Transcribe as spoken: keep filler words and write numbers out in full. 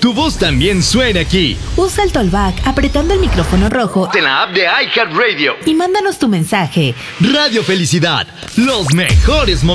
tu voz también suene aquí. Usa el Tollback apretando el micrófono rojo En la app de iHeartRadio. y mándanos tu mensaje. Radio Felicidad, los mejores momentos.